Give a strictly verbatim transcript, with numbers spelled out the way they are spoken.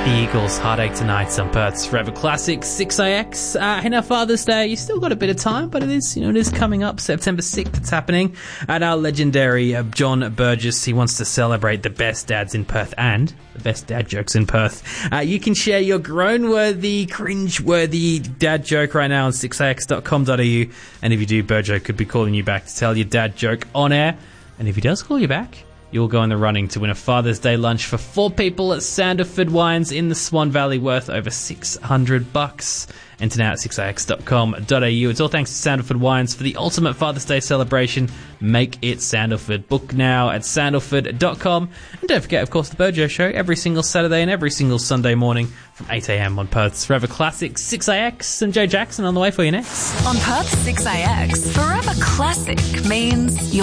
The Eagles, Heartache Tonight on Perth's Forever Classic, six A X. Uh, and our Father's Day, you still got a bit of time, but it is, you know, it is coming up, September sixth, it's happening. And our legendary uh, John Burgess, he wants to celebrate the best dads in Perth and the best dad jokes in Perth. Uh, you can share your groan-worthy, cringe-worthy dad joke right now on six a x dot com dot a u. And if you do, Burjo could be calling you back to tell your dad joke on air. And if he does call you back, you'll go in the running to win a Father's Day lunch for four people at Sanderford Wines in the Swan Valley, worth over six hundred bucks. Enter now at six a x dot com dot a u. It's all thanks to Sanderford Wines for the ultimate Father's Day celebration. Make it Sanderford. Book now at sanderford dot com. And don't forget, of course, the Burjo Show every single Saturday and every single Sunday morning from eight a m on Perth's Forever Classic, six A X. And Joe Jackson on the way for you next. On Perth's six A X, Forever Classic means you're